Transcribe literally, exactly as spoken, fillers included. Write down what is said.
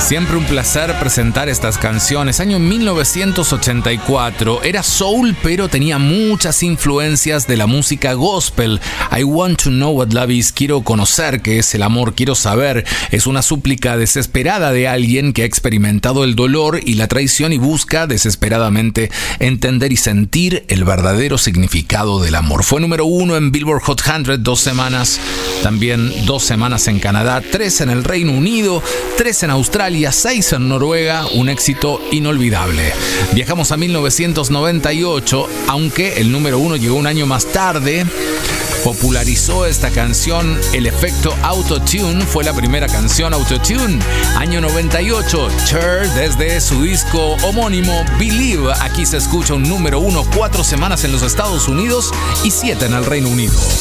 Siempre un placer presentar estas canciones. Año mil novecientos ochenta y cuatro. Era soul, pero tenía muchas influencias de la música gospel. I want to know what love is. Quiero conocer qué es el amor, quiero saber. Es una súplica desesperada de alguien que ha experimentado el dolor y la traición y busca desesperadamente entender y sentir el verdadero significado del amor. Fue número uno en Billboard Hot cien dos semanas. También dos semanas en Canadá, tres en el Reino Unido, tres en Australia, seis en Noruega, un éxito inolvidable. Viajamos a mil novecientos noventa y ocho, aunque el número uno llegó un año más tarde. Popularizó esta canción el efecto Autotune, fue la primera canción Autotune. Año noventa y ocho, Cher desde su disco homónimo Believe. Aquí se escucha un número uno, cuatro semanas en los Estados Unidos y siete en el Reino Unido.